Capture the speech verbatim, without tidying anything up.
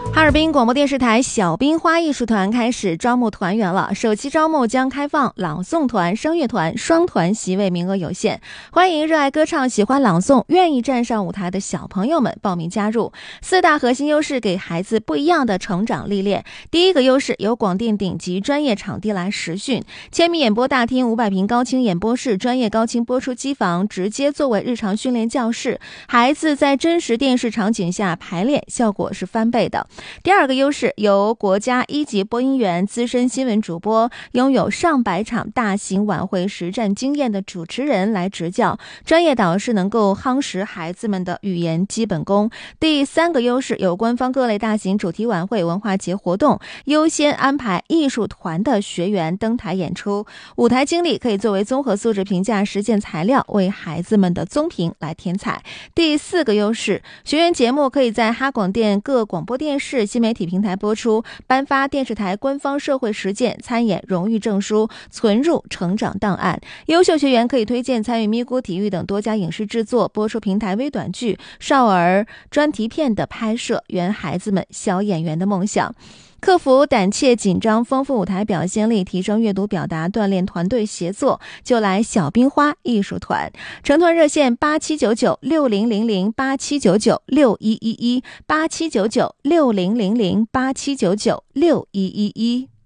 哈尔滨广播电视台小冰花艺术团开始招募团员了，首期招募将开放朗诵团、声乐团、双团席位，名额有限，欢迎热爱歌唱、喜欢朗诵、愿意站上舞台的小朋友们报名加入。四大核心优势给孩子不一样的成长历练。第一个优势，由广电顶级专业场地来实训，千米演播大厅、五百平高清演播室、专业高清播出机房，直接作为日常训练教室，孩子在真实电视场景下排练，效果是翻倍的。第二个优势，由国家一级播音员、资深新闻主播，拥有上百场大型晚会实战经验的主持人来执教，专业导师能够夯实孩子们的语言基本功。第三个优势，有官方各类大型主题晚会、文化节活动，优先安排艺术团的学员登台演出，舞台经历可以作为综合素质评价实践材料，为孩子们的综评来添彩。第四个优势，学员节目可以在哈广电各广播电视新媒体平台播出，颁发电视台官方社会实践参演荣誉证书，存入成长档案。优秀学员可以推荐参与咪咕体育等多家影视制作、播出平台微短剧、少儿专题片的拍摄，圆孩子们小演员的梦想。克服胆怯紧张，丰富舞台表现力，提升阅读表达，锻炼团队协作，就来小冰花艺术团。成团热线八七九九六零零零八七九九六一一一八七九九六零零零八七九九六一一一。